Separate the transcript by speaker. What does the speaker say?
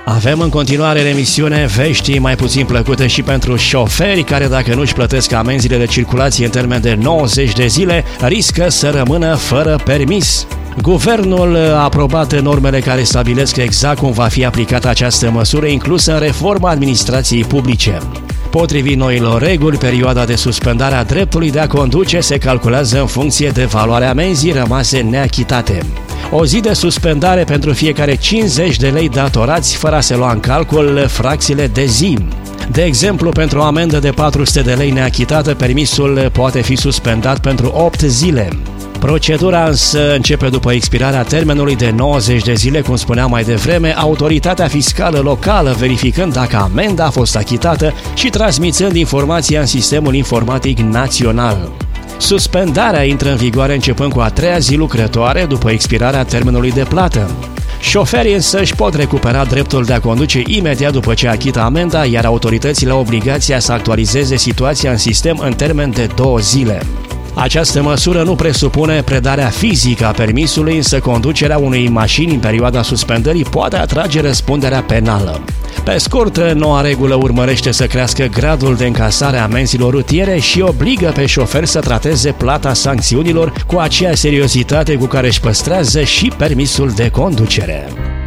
Speaker 1: Avem în continuare în emisiune vești mai puțin plăcute și pentru șoferi care, dacă nu își plătesc amenziile de circulație în termen de 90 de zile, riscă să rămână fără permis. Guvernul a aprobat normele care stabilesc exact cum va fi aplicată această măsură inclusă în reforma administrației publice. Potrivit noilor reguli, perioada de suspendare a dreptului de a conduce se calculează în funcție de valoarea amenzii rămase neachitate. O zi de suspendare pentru fiecare 50 de lei datorați, fără a se lua în calcul fracțiile de zi. De exemplu, pentru o amendă de 400 de lei neachitată, permisul poate fi suspendat pentru 8 zile. Procedura însă începe după expirarea termenului de 90 de zile, cum spuneam mai devreme, autoritatea fiscală locală verificând dacă amenda a fost achitată și transmițând informația în sistemul informatic național. Suspendarea intră în vigoare începând cu a 3-a zi lucrătoare după expirarea termenului de plată. Șoferii însă își pot recupera dreptul de a conduce imediat după ce achită amenda, iar autoritățile au obligația să actualizeze situația în sistem în termen de 2 zile. Această măsură nu presupune predarea fizică a permisului, însă conducerea unei mașini în perioada suspendării poate atrage răspunderea penală. Pe scurt, noua regulă urmărește să crească gradul de încasare a amenzilor rutiere și obligă pe șofer să trateze plata sancțiunilor cu aceeași seriozitate cu care își păstrează și permisul de conducere.